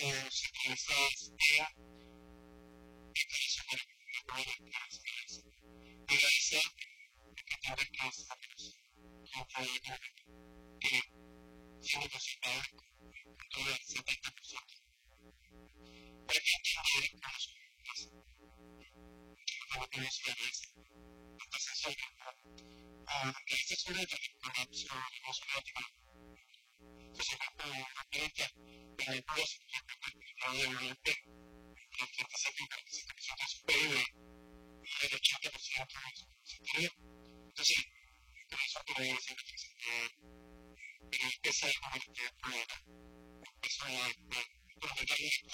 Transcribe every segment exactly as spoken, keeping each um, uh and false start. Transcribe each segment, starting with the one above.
centralizadas en declaración de la de las empresas. Y la ISA, que tiene que estar que siendo posible con todo el setenta por ciento. Para que entienda con los más como que es la ISA. Entonces, que esta es una de las corrupción emocional, pues se trata de una política de la empresa que no debe de que el Pacífico se superior y el ochenta por ciento superior. Entonces, por eso puede decir que esa es una actividad política. Eso es por lo tanto es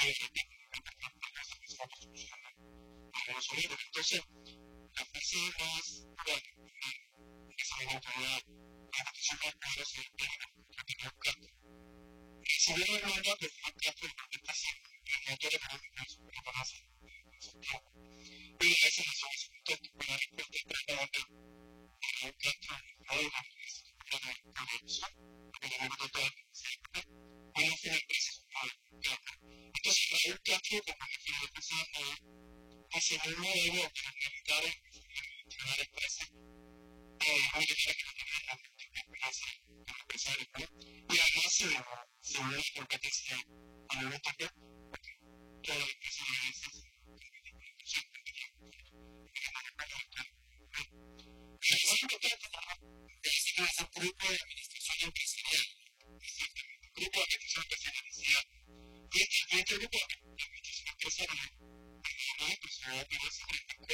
Estados Unidos. Entonces, la fase más esa mentalidad la petición de apoyo se tiene que si bien el mundo de facto porque está haciendo el motor económico es una base y a veces los asuntos que pueden estar tratando en el caso de la corrupción porque el mundo todo siempre puede ser empresas entonces hay un cambio como que tiene que pasar ese mismo debe implementar en la empresa hay que ser que no tiene la empresa empresario y además se se ve la competencia a nivel total toda la empresa de veces es importante decir es un grupo de administración empresarial es decir, un grupo de administración empresarial y este grupo de administración empresarial no es personal que no es